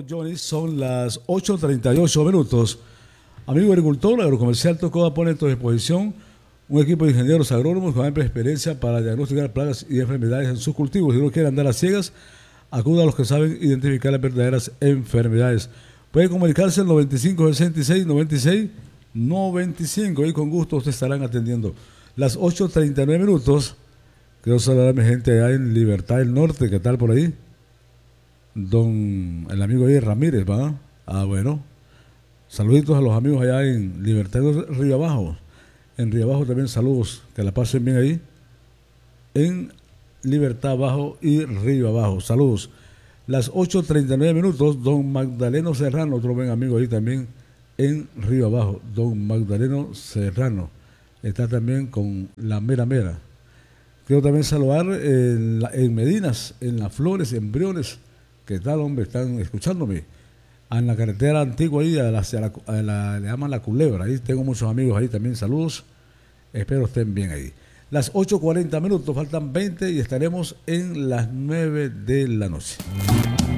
Johnny, son las 8:38 minutos. Amigo agricultor, Agrocomercial Tocoa pone a tu disposición un equipo de ingenieros agrónomos con amplia experiencia para diagnosticar plagas y enfermedades en sus cultivos. Si no quiere andar a ciegas, acuda a los que saben identificar las verdaderas enfermedades. Puede comunicarse al 9566-9695 y con gusto te estarán atendiendo. Las 8:39 minutos. Quiero saludar a mi gente allá en Libertad del Norte. ¿Qué tal por ahí? El amigo ahí Ramírez, ¿va? Ah, bueno. Saluditos a los amigos allá en Libertad del Río Abajo. En Río Abajo también saludos. Que la pasen bien ahí. En Libertad Abajo y Río Abajo. Saludos. Las 8:39 minutos. Don Magdaleno Serrano, otro buen amigo ahí también en Río Abajo. Don Magdaleno Serrano. Está también con la mera mera. Quiero también saludar en Medinas, en Las Flores, en Briones. ¿Qué tal, hombre? Están escuchándome. En la carretera antigua ahí, le llaman La Culebra. Ahí tengo muchos amigos ahí también. Saludos. Espero estén bien ahí. Las 8:40 minutos, faltan 20 y estaremos en las 9 de la noche.